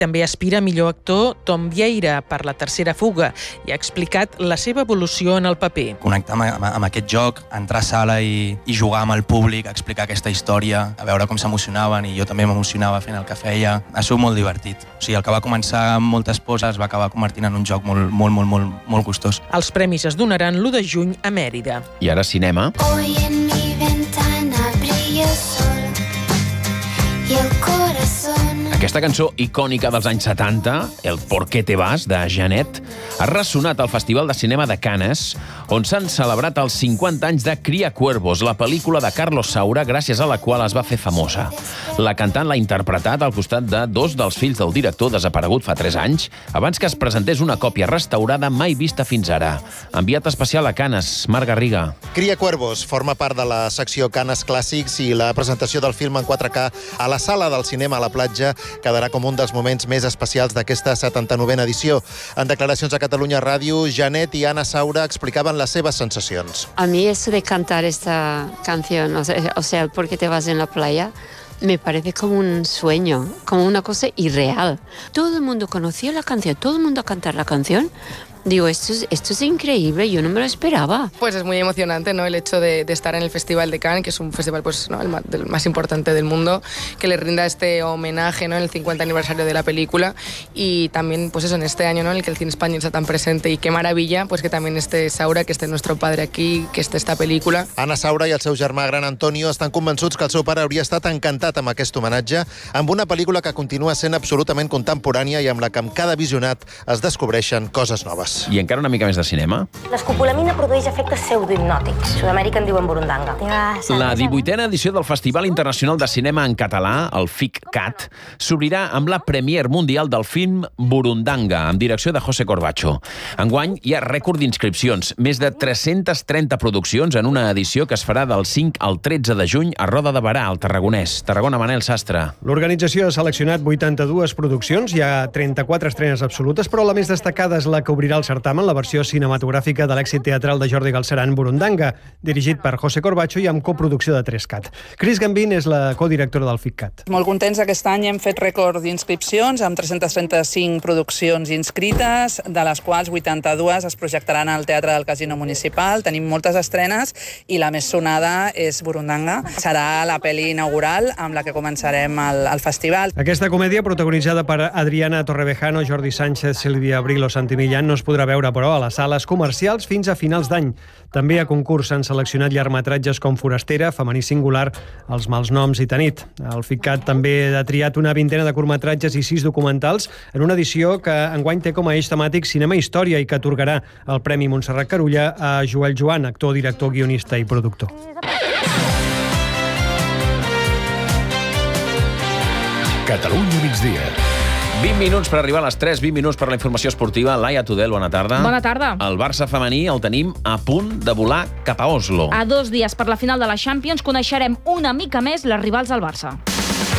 També aspira a millor actor Tom Vieira per La tercera fuga i ha explicat la seva evolució en el paper. Connectar amb aquest joc, entrar a sala i jugar amb el públic, explicar aquesta història, a veure com s'emocionaven i jo també m'emocionava fent el que feia. Ha sigut molt divertit. O sigui, el que va començar amb moltes poses es va acabar convertint en un joc molt gustós. Els premis es donaran l'1 de juny a Mèrida. I ara cinema. Hoy en mi ventana brilla el sol y el corazón. Aquesta cançó icònica dels anys 70, El Por qué te vas, de Janet, ha ressonat al Festival de Cinema de Cannes, on s'han celebrat els 50 anys de Cria Cuervos, la pel·lícula de Carlos Saura, gràcies a la qual es va fer famosa. La cantant l'ha interpretat al costat de dos dels fills del director desaparegut fa 3 anys, abans que es presentés una còpia restaurada mai vista fins ara. Enviat especial a Cannes, Marc Garriga. Cria Cuervos forma part de la secció Cannes Clàssics i la presentació del film en 4K a la sala del cinema a la platja quedarà com un dels moments més especials d'aquesta 79a edició. En declaracions a Catalunya Ràdio, Janet i Anna Saura explicaven les seves sensacions. A mí eso de cantar esta canción, o sea, ¿por qué te vas en la playa? Me parece como un sueño, como una cosa irreal. Todo el mundo conocía la canción, todo el mundo a cantar la canción. Digo, esto es increíble, yo no me lo esperaba. Pues es muy emocionante, ¿no? El hecho de estar en el Festival de Cannes, que es un festival pues, ¿no? el más importante del mundo, que le rinda este homenaje, ¿no? En el 50 aniversario de la película, y también pues eso, en este año, ¿no? En el que el cine español está tan presente, y qué maravilla pues que también esté Saura, que esté nuestro padre aquí, que esté esta pel·lícula. Anna Saura i el seu germà gran Antonio estan convençuts que el seu pare hauria estat encantat amb aquest homenatge, amb una pel·lícula que continua sent absolutament contemporània i amb la que amb cada visionat es descobreixen coses noves. I encara una mica més de cinema. L'escopolamina produeix efectes pseudohipnòtics. Sud-amèrica en diuen burundanga. La 18a edició del Festival Internacional de Cinema en Català, el FICCAT, s'obrirà amb la premiere mundial del film Burundanga, amb direcció de José Corbacho. Enguany hi ha rècord d'inscripcions, més de 330 produccions en una edició que es farà del 5 al 13 de juny a Roda de Berà, al Tarragonès. Tarragona, Manel Sastre. L'organització ha seleccionat 82 produccions, hi ha 34 estrenes absolutes, però la més destacada és la que obrirà el certamen, la versió cinematogràfica de l'èxit teatral de Jordi Galceran, Burundanga, dirigit per José Corbacho i amb coproducció de 3CAT. Cris Gambín és la codirectora del FICCAT. Molt contents aquest any, hem fet rècord d'inscripcions amb 335 produccions inscrites, de les quals 82 es projectaran al Teatre del Casino Municipal. Tenim moltes estrenes i la més sonada és Burundanga. Serà la pel·li inaugural amb la que començarem el festival. Aquesta comèdia, protagonitzada per Adriana Torrevejano, Jordi Sánchez, Sílvia Abril o Santi Millán, no es podrà veure, però, a les sales comercials fins a finals d'any. També a concurs s'han seleccionat llargmetratges com Forastera, Femení singular, Els mals noms i Tanit. El FICCAT també ha triat una vintena de curtmetratges i 6 documentals en una edició que enguany té com a eix temàtic cinema i història i que atorgarà el Premi Montserrat Carulla a Joel Joan, actor, director, guionista i productor. Catalunya migdia. 20 minuts per arribar a les 3, 20 minuts per la informació esportiva. Laia Tudel, bona tarda. Bona tarda. El Barça femení el tenim a punt de volar cap a Oslo. A 2 dies per la final de la Champions coneixerem una mica més les rivals del Barça.